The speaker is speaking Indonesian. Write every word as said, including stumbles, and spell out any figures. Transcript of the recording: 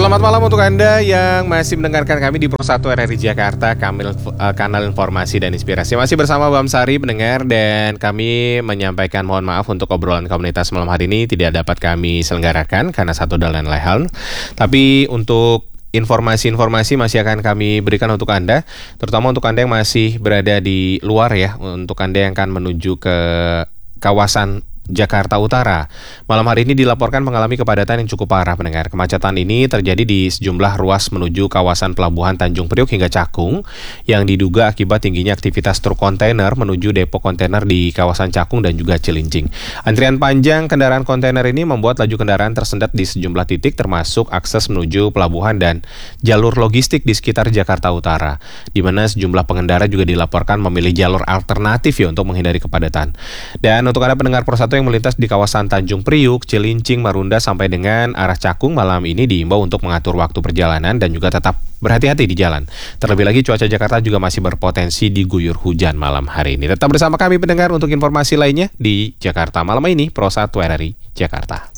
Selamat malam untuk Anda yang masih mendengarkan kami di Pro satu R R I Jakarta, Kamil, uh, kanal informasi dan inspirasi. Masih bersama Bam Sari pendengar, dan kami menyampaikan mohon maaf untuk obrolan komunitas malam hari ini tidak dapat kami selenggarakan karena satu dan lain hal. Tapi untuk informasi-informasi masih akan kami berikan untuk Anda, terutama untuk Anda yang masih berada di luar ya, untuk Anda yang akan menuju ke kawasan Jakarta Utara. Malam hari ini dilaporkan mengalami kepadatan yang cukup parah pendengar. Kemacetan ini terjadi di sejumlah ruas menuju kawasan Pelabuhan Tanjung Priok hingga Cakung yang diduga akibat tingginya aktivitas truk kontainer menuju depo kontainer di kawasan Cakung dan juga Cilincing. Antrian panjang kendaraan kontainer ini membuat laju kendaraan tersendat di sejumlah titik termasuk akses menuju pelabuhan dan jalur logistik di sekitar Jakarta Utara, di mana sejumlah pengendara juga dilaporkan memilih jalur alternatif ya untuk menghindari kepadatan. Dan untuk Anda pendengar Pro satu yang melintas di kawasan Tanjung Priuk, Cilincing, Marunda sampai dengan arah Cakung malam ini diimbau untuk mengatur waktu perjalanan dan juga tetap berhati-hati di jalan. Terlebih lagi cuaca Jakarta juga masih berpotensi diguyur hujan malam hari ini. Tetap bersama kami pendengar untuk informasi lainnya di Jakarta malam ini Pro satu R R I Jakarta.